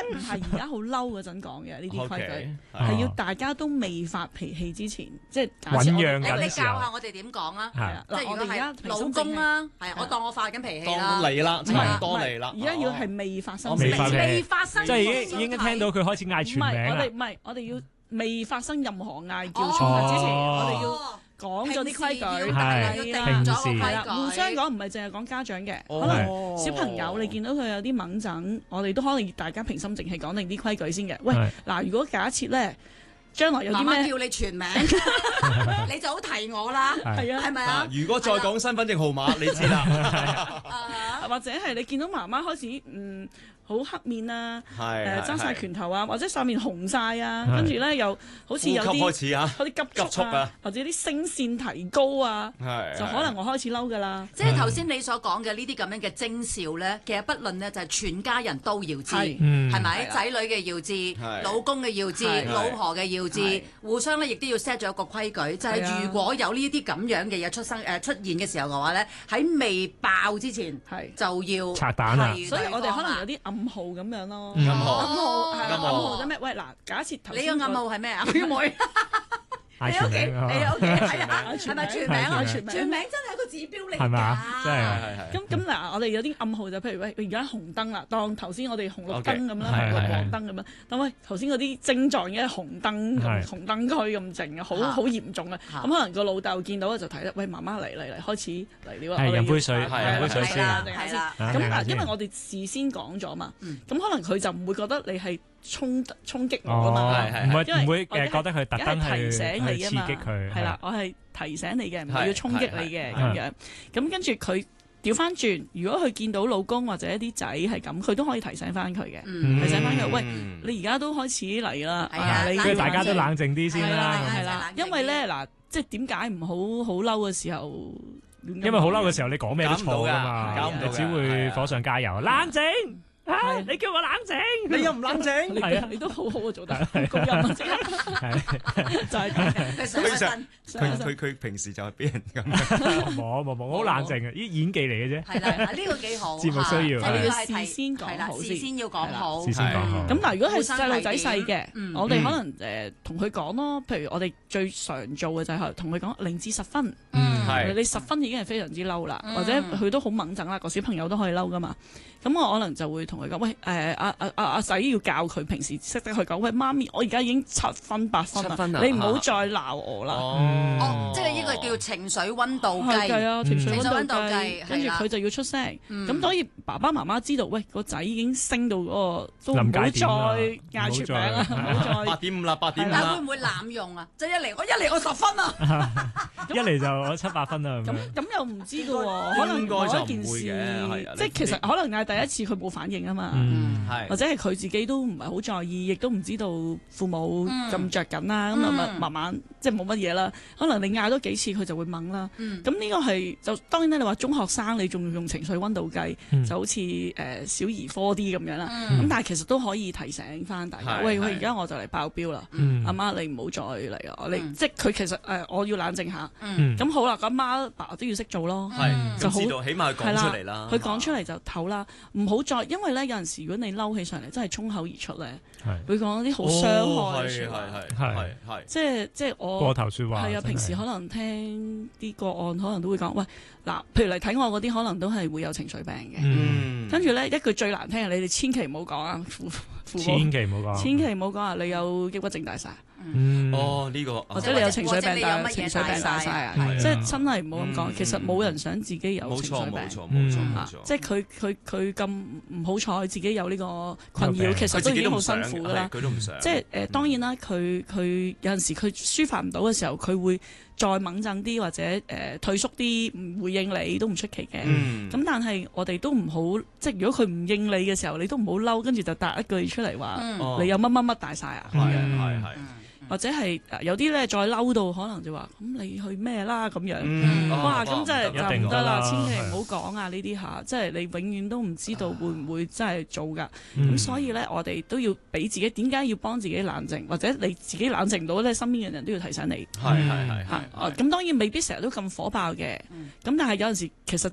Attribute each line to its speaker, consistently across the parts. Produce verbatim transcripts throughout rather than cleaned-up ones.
Speaker 1: 唔係而家好嬲嗰陣講嘅呢啲規矩，係要大家都未發脾氣之前，即係
Speaker 2: 醖釀緊
Speaker 3: 你教下我哋點講啊？
Speaker 2: 係啊，
Speaker 3: 即係如果係老公啦，係我當我發緊脾氣啦，
Speaker 4: 當嚟啦，差唔多嚟啦。
Speaker 1: 而家要係未發生，
Speaker 2: 未發
Speaker 3: 未發生，
Speaker 2: 即係已經已經聽到佢開始嗌全名啦。
Speaker 1: 我哋唔係，我哋要未發生任何嗌叫衝突之前，我哋要講咗啲規矩，
Speaker 3: 係定咗個規矩，
Speaker 1: 互相講唔係淨係講家長嘅，可能小朋友你見到佢有啲掹陣，我哋都可能大家平心靜氣講定啲規矩先嘅。喂，嗱，如果假設咧，將來有啲咩
Speaker 3: 叫你全名，你就好提我啦，
Speaker 1: 係啊，
Speaker 3: 係咪啊？
Speaker 4: 如果再講身份證號碼，你知啦，
Speaker 1: 或者係你見到媽媽開始嗯。好黑面啊！
Speaker 4: 誒
Speaker 1: 揸晒拳頭啊，或者上面紅晒啊，跟住咧又好似有啲
Speaker 4: 開始啊，
Speaker 1: 有啲急促啊，或者啲聲線提高啊，就可能我開始嬲噶啦。
Speaker 3: 即係頭先你所講嘅呢啲咁樣嘅徵兆咧，其實不論咧就係全家人都要知，係咪？仔女嘅要知，老公嘅要知，老婆嘅要知，互相咧亦都要 set 咗一個規矩，就係如果有呢啲咁樣嘅嘢出生誒出現嘅時候嘅話咧，喺未爆之前就要
Speaker 2: 拆彈啊！
Speaker 1: 所以我哋可能有啲暗號咁樣咯，
Speaker 4: 暗號
Speaker 1: 暗號係
Speaker 4: 暗號
Speaker 1: 暗號啫咩？喂嗱，假設頭
Speaker 3: 你個暗號係咩啊？表妹，
Speaker 2: 嗌
Speaker 3: 你屋企
Speaker 2: 全名啊
Speaker 3: 你屋企係啊？係咪全名啊？
Speaker 1: 全名
Speaker 3: 全名真係一個指標嚟㗎，
Speaker 2: 係咪啊？真係
Speaker 1: 咁咁嗱，我哋有啲暗號就譬如喂，而家紅燈啦，當頭先我哋紅綠燈咁啦，
Speaker 4: Okay，
Speaker 1: 紅綠
Speaker 2: 係係
Speaker 1: 黃燈咁樣。但喂，頭先嗰啲症狀嘅紅燈
Speaker 2: 係
Speaker 1: 紅燈區咁靜嘅，好好嚴重啊！咁可能個老豆見到就睇得，喂，媽媽嚟嚟嚟，開始嚟了啦。
Speaker 2: 係飲杯水，
Speaker 1: 係
Speaker 2: 飲杯水先。
Speaker 3: 係啦，
Speaker 1: 咁嗱，因為我哋事先講咗嘛，咁可能佢就唔會覺得你係衝衝擊我啊嘛，
Speaker 2: 唔會
Speaker 1: 因為
Speaker 2: 唔會誒覺得佢特登
Speaker 1: 提醒你
Speaker 2: 去刺
Speaker 1: 啊嘛，
Speaker 2: 激佢。
Speaker 1: 係啦，我係提醒你嘅，唔係要衝擊你嘅
Speaker 4: 係
Speaker 1: 咁樣。咁跟住佢調翻轉，如果佢見到老公或者啲仔係咁，佢都可以提醒翻佢嘅，提醒翻佢，喂，你而家都開始嚟啦，
Speaker 3: 係啊
Speaker 1: 你
Speaker 2: 跟住大家都冷靜啲先啦。
Speaker 1: 係啦，因為咧嗱，即係點解唔好好嬲嘅時候？
Speaker 2: 因為好嬲嘅時候，你講咩都錯噶嘛，
Speaker 4: 搞唔到㗎
Speaker 2: 你只會火上加油。冷靜啊！你叫我冷靜，
Speaker 4: 你又唔冷靜？
Speaker 1: 你
Speaker 2: 係啊
Speaker 1: 你都好好啊，做得好高音啊，即刻就係咁。
Speaker 4: 佢佢佢平時就係俾人咁，
Speaker 2: 冇冇冇，我好冷靜嘅，啲演技嚟嘅啫。
Speaker 3: 係啦，呢個幾好。
Speaker 2: 節目需要
Speaker 3: 係
Speaker 1: 你要事先講好先，
Speaker 3: 事先要講好。
Speaker 2: 事先講好。
Speaker 1: 咁嗱，如果係細路仔細嘅，
Speaker 3: 嗯
Speaker 1: 我哋可能誒同佢講咯。譬如我哋最常做嘅就係同佢講零至十分，
Speaker 3: 嗯
Speaker 4: 係
Speaker 1: 你十分已經係非常之嬲啦，
Speaker 3: 嗯
Speaker 1: 或者佢都好猛整啦，個小朋友都可以嬲噶嘛。咁我可能就會同佢講，喂，誒阿阿阿阿仔要教佢平時識得去講，喂，媽咪，我而家已經七分八分啦，
Speaker 4: 七分啊
Speaker 1: 你唔好再鬧我啦。
Speaker 3: 哦，即係呢個叫情緒溫度計。
Speaker 1: 係啊，情緒
Speaker 3: 情緒溫度
Speaker 1: 溫度計
Speaker 3: 計，係啦
Speaker 1: 跟住佢就要出聲。
Speaker 3: 嗯
Speaker 1: 咁所以爸爸媽媽知道，喂，個仔已經升到嗰個，都唔好
Speaker 2: 臨界點啦
Speaker 1: 再嗌全名啦，唔好再。
Speaker 4: 八點五啦，八點五啦
Speaker 3: 但會唔。會濫用啊？即係一嚟我一嚟我十分啊！
Speaker 2: 一嚟就我七八分啦咁
Speaker 1: 咁
Speaker 2: 樣。
Speaker 1: 咁又唔知㗎喎，可能
Speaker 4: 應該就
Speaker 1: 嗰一件
Speaker 4: 唔會嘅係啊，
Speaker 1: 事即係其實可能嗌第一次佢冇反應啊嘛。
Speaker 2: 嗯，
Speaker 4: 係
Speaker 1: 或者係佢自己都唔係好在意，亦都唔知道父母咁着緊啦，咁啊咪慢慢即係冇乜嘢啦。可能你嗌多幾次佢就會掹啦。咁呢個係就當然咧，你話中學生你仲用情緒溫度計，就好似誒小兒科啲咁樣啦。咁但係其實都可以提醒翻大家，喂喂，而家我就嚟爆標啦，阿媽你唔好再嚟啊！你即係佢其實誒我要冷靜下。咁好啦，咁媽爸都要識做咯，
Speaker 4: 係
Speaker 1: 就好
Speaker 4: 知道，起碼佢講出嚟啦。
Speaker 1: 佢講出嚟就唞啦，唔好再因為咧有陣時如果你嬲起上嚟，真係衝口而出咧，會講啲好傷害嘅説話。
Speaker 4: 係係係係
Speaker 1: 即係即係我
Speaker 2: 過頭説話。
Speaker 1: 係啊，平時可能聽啲個案，可能都會講，喂嗱，譬如嚟睇我嗰啲，可能都係會有情緒病嘅。
Speaker 4: 嗯，
Speaker 1: 跟住咧一句最難聽嘅，你哋千祈唔好講啊！父父母
Speaker 2: 千祈唔好講。
Speaker 1: 千祈唔好講啊！你有抑鬱症大晒，
Speaker 2: 嗯。
Speaker 4: 哦呢個
Speaker 1: 或者你有情緒病大，
Speaker 3: 或者你有乜嘢
Speaker 1: 情緒病大晒啊！
Speaker 2: 係啊
Speaker 1: 即係真係唔好咁講。
Speaker 4: 嗯
Speaker 1: 其實冇人想自己有
Speaker 4: 冇
Speaker 1: 情緒病。
Speaker 4: 錯冇錯冇錯冇
Speaker 1: 啊
Speaker 4: 錯，
Speaker 1: 即係佢佢佢咁唔好彩，自己有呢個困擾，
Speaker 2: 有病
Speaker 1: 其實
Speaker 4: 佢自己都
Speaker 1: 都已經好辛
Speaker 4: 唔想嘅，
Speaker 1: 苦噶啦。
Speaker 4: 佢都唔想。
Speaker 1: 即係誒、呃，當然啦，佢佢有陣時佢抒發唔到嘅時候，佢會再猛震啲或者誒、呃、退縮啲，唔回應你都唔出奇嘅。咁、
Speaker 4: 嗯
Speaker 1: 但係我哋都唔好，即係如果佢唔應你嘅時候，你都唔好嬲，跟住就答一句出嚟話，
Speaker 3: 嗯
Speaker 1: 你有乜乜乜大晒啊？
Speaker 4: 係係係。
Speaker 1: 或者係有啲咧再嬲到可能就話咁你去咩啦咁樣，
Speaker 4: 嗯
Speaker 1: 哇
Speaker 4: 哦
Speaker 1: 咁真係
Speaker 2: 一定
Speaker 1: 就唔得啦，
Speaker 2: 唔得啦
Speaker 1: 千祈唔好講啊呢啲下，即係你永遠都唔知道會唔會真係做㗎。咁、
Speaker 2: 嗯
Speaker 1: 所以咧我哋都要俾自己點解要幫自己冷靜，或者你自己冷靜唔到咧，身邊嘅人都要提醒你。
Speaker 4: 係係係
Speaker 1: 嚇，哦咁當然未必成日都咁火爆嘅，咁、但係有陣時其實啲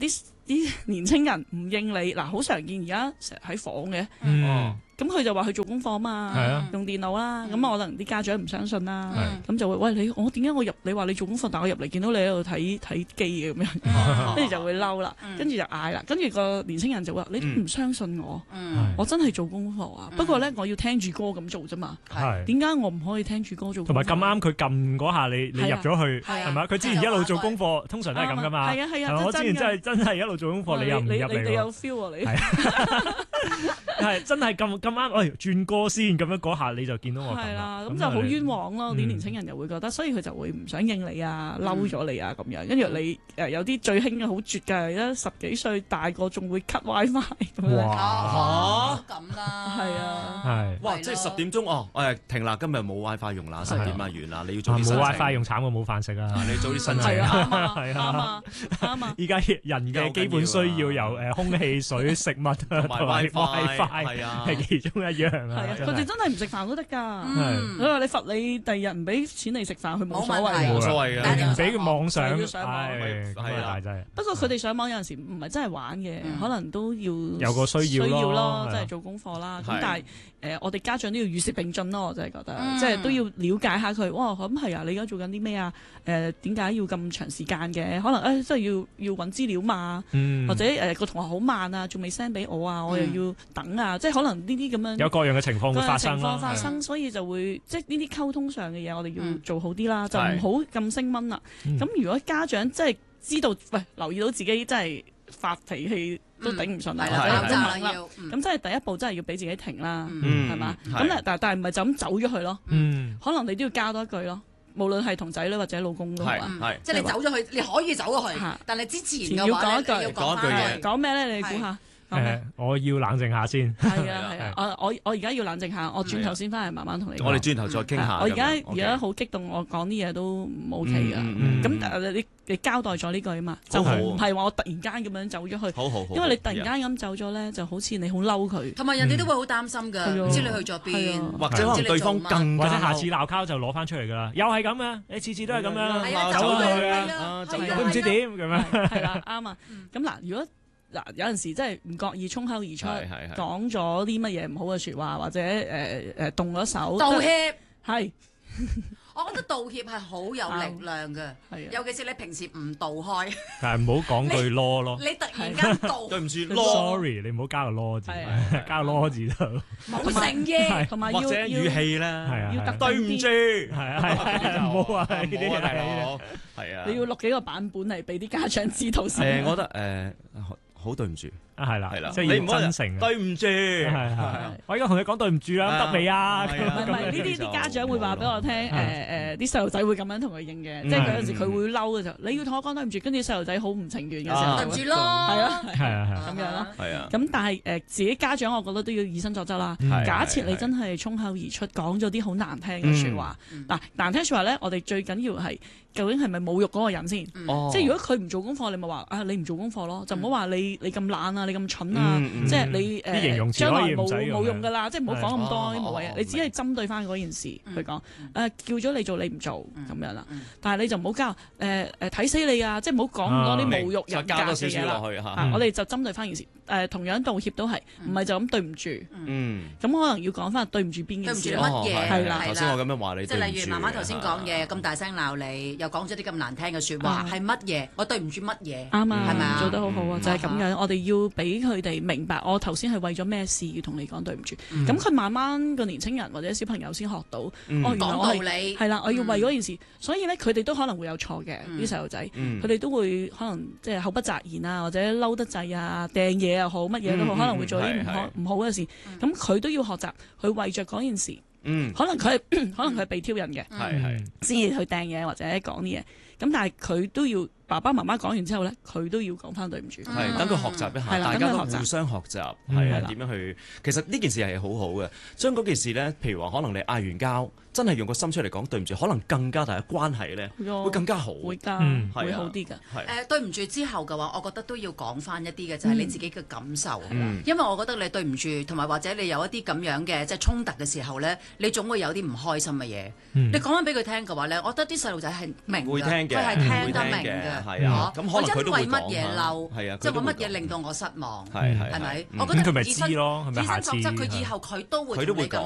Speaker 1: 啲年青人唔應你，嗱好常見而家成日喺房嘅。
Speaker 2: 嗯。
Speaker 1: 咁佢就話去做功課嘛，
Speaker 2: 啊、
Speaker 1: 用電腦啦，咁、嗯、可能啲家長唔相信啦，咁、
Speaker 2: 嗯、
Speaker 1: 就會喂你，我點解我入你話你做功課，但我入嚟見到你喺度睇睇機嘅咁樣，跟住就會嬲啦，跟住就嗌啦，跟住個年青人就話你都唔相信我，嗯、我真係做功課啊，嗯、不過咧我要聽住歌咁做啫嘛，點解我唔可以聽住歌做功課？同埋
Speaker 2: 咁啱佢撳嗰下你你入咗去係咪？佢之前一路做功課，通常都係咁噶嘛。係啊係啊，我之前真係真係一路做功課，你又唔入嚟。
Speaker 1: 你你有 feel 啊你？
Speaker 2: 係真係咁咁啱，喂轉歌先咁樣嗰下你就見到我。
Speaker 1: 係啦，咁就好冤枉咯。啲年青人又會覺得，所以佢就會唔想應你啊，嬲咗你啊咁樣。跟住你誒有啲最興嘅好絕㗎，而家十幾歲大個仲會 cut WiFi 咁樣。
Speaker 3: 哇！咁啦，
Speaker 1: 係啊，
Speaker 2: 係。
Speaker 4: 哇！即係十點鐘哦，誒停啦，今日冇 WiFi 用啦，十點啊完啦，你要做啲
Speaker 2: 冇 WiFi 用慘過冇飯食啊！
Speaker 4: 你做啲申請。
Speaker 1: 係啊，
Speaker 2: 係
Speaker 1: 啊，啱啊！
Speaker 2: 依家人嘅基本需要由誒空氣、水、食物同埋 WiFi 係啊，係其中一樣啊！
Speaker 1: 係啊，佢哋真係唔食飯都得㗎。佢話你罰你第二日唔俾錢你食飯，佢冇所謂，
Speaker 4: 冇所謂嘅，
Speaker 2: 唔俾佢網上，
Speaker 1: 係
Speaker 2: 係大劑。
Speaker 1: 不過佢哋上網有陣時唔係真係玩嘅，可能都要
Speaker 2: 有個需要咯，
Speaker 1: 即係做功課啦。咁但係誒，我哋家長都要與時並進咯，我真係覺得，即係都要了解下佢。哇，咁係啊，你而家做緊啲咩啊？誒，點解要咁長時間嘅？可能誒，即係要要揾資料嘛，或者誒個同學好慢啊，仲未 send 俾我啊，我又要等啊，即係可能呢啲咁樣有
Speaker 2: 各樣嘅情況會發生
Speaker 1: 啦。情況發生，所以就會即係呢啲溝通上嘅嘢，我哋要做好啲啦，就唔好咁升溫啦。咁如果家長即係知道，喂，留意到自己真係發脾氣都頂唔順啦，或者都猛啦，咁真係第一步真係要俾自己停啦，係嘛？咁但但係唔係就咁走咗去咯，可能你都要加多一句咯。無論係同仔女或者老公都好啊，
Speaker 3: 即係你走咗去，你可以走咗去，但係之前嘅話咧，要講翻句，
Speaker 1: 講咩咧？你估下？
Speaker 2: 誒，我要冷靜下先。
Speaker 1: 係啊係啊，我我我而家要冷靜下，我轉頭先翻嚟慢慢同你講。
Speaker 4: 我哋轉頭再傾下。
Speaker 1: 我而家而家好激動，我講啲嘢都唔 OK 㗎。咁但係你你交代咗呢句啊嘛，就唔係話我突然間咁樣走咗去。
Speaker 4: 好好好。
Speaker 1: 因為你突然間咁走咗咧，就好似你好嬲佢。
Speaker 3: 同埋人哋都會好擔心㗎，唔知你去咗邊，
Speaker 4: 或者可能對方更
Speaker 2: 或者下次鬧交就攞翻出嚟㗎啦，又係咁啊！你次次都係咁樣，
Speaker 3: 走
Speaker 2: 咗
Speaker 3: 去啊，
Speaker 2: 走咗都唔知點咁樣。
Speaker 1: 係啦，啱啊。咁嗱，如果嗱，有陣時真係唔覺意衝口而出，講咗啲乜嘢唔好嘅説話，或者誒誒動咗手，
Speaker 3: 道歉
Speaker 1: 係。
Speaker 3: 我覺得道歉係好有力量嘅，尤其是你平時唔道開。
Speaker 2: 但係唔好講句囉咯。
Speaker 3: 你突然間道，
Speaker 4: 對唔住
Speaker 2: ，sorry，你唔好加個囉字，加個囉字就
Speaker 3: 冇誠意，
Speaker 1: 同埋要
Speaker 4: 或者語氣咧，
Speaker 1: 要特
Speaker 4: 對唔住，
Speaker 2: 係啊係啊，唔好話呢啲
Speaker 4: 大佬，係啊。
Speaker 1: 你要錄幾個版本嚟俾啲家長知道先。
Speaker 4: 誒，我覺得誒好對唔住。
Speaker 2: 啊，係啦，
Speaker 4: 係啦，
Speaker 2: 即係要真誠。
Speaker 4: 對唔住，
Speaker 2: 係係，我而家同你講對唔住啦，得未啊？
Speaker 1: 唔係唔係，呢啲啲家長會話俾我聽，誒誒，啲細路仔會咁樣同佢應嘅，即係有陣時佢會嬲嘅時候，你要同我講對唔住，跟住細路仔好唔情願嘅時候，
Speaker 3: 對唔住咯，
Speaker 1: 係啊，
Speaker 2: 係啊，
Speaker 1: 咁樣咯，
Speaker 4: 係啊。
Speaker 1: 咁但係誒自己家長，我覺得都要以身作則啦。假設你真係衝口而出講咗啲好難聽嘅説話，嗱難聽説話咧，我哋最緊要係究竟係咪侮辱嗰個人先？即係如果佢唔做功課，你咪話啊你唔做功課咯，就唔好話你你咁懶啊，你咁蠢啊。即係你誒將來冇冇用㗎啦，即係唔好講咁多啲無謂嘢，你只係針對翻嗰件事去講。誒叫咗你做你唔做咁樣啦，但係你就唔好交誒誒睇死你啊！即係唔好講咁多啲侮辱人格嘅嘢啦。我哋就針對翻件事誒，同樣道歉都係唔係就咁對唔住？咁可能要講翻對唔住邊件事？
Speaker 3: 對唔住乜嘢？係啦，
Speaker 4: 頭先我咁樣話你，
Speaker 3: 即係例如媽媽頭先講嘢咁大聲鬧你，又講咗啲咁難聽嘅説話，係乜嘢？我對唔住乜嘢？
Speaker 1: 啱啊，
Speaker 3: 係咪啊？
Speaker 1: 做得好好啊，就係咁樣。我哋要俾佢哋明白，我頭先係為咗咩事要同你講對唔住。咁佢慢慢個年青人或者小朋友先學到，哦，原來我係係啦，我要為嗰件事，所以咧佢哋都可能會有錯嘅啲細路仔，佢哋都會可能即係口不擇言啊，或者嬲得滯啊，掟嘢又好，乜嘢都好，可能會做啲唔好唔好嘅事。咁佢都要學習去為着嗰件事，可能佢係可能佢係被挑釁嘅，先至去掟嘢或者講啲嘢。咁但係佢都要爸爸媽媽講完之後咧，佢都要講翻對唔住。
Speaker 4: 係等佢學習一下，大家都互相學習，係啊點樣去？其實呢件事係好好嘅，將嗰件事咧，譬如話可能你嗌完交，真係用個心出嚟講對唔住，可能更加大嘅關係咧，會更加好，
Speaker 1: 會加會好啲㗎。
Speaker 3: 誒對唔住之後嘅話，我覺得都要講翻一啲嘅，就係你自己嘅感受。因為我覺得你對唔住，同埋或者你有一啲咁樣嘅即係衝突嘅時候咧，你總會有啲唔開心嘅嘢。你講翻俾佢聽嘅話咧，我覺得啲細路仔係明㗎。
Speaker 4: 嘅，
Speaker 3: 佢係聽得明嘅，
Speaker 4: 係啊。咁可能佢都會講。
Speaker 3: 我因為乜嘢嬲？
Speaker 4: 係啊，
Speaker 3: 即係我乜嘢令到我失望？
Speaker 4: 係係
Speaker 3: 係咪？
Speaker 4: 嗯
Speaker 3: 我覺得
Speaker 2: 佢咪
Speaker 3: 以身
Speaker 2: 知咯，係咪
Speaker 3: 以
Speaker 2: 下次
Speaker 3: 身作則，佢以後佢都會
Speaker 4: 佢都會講。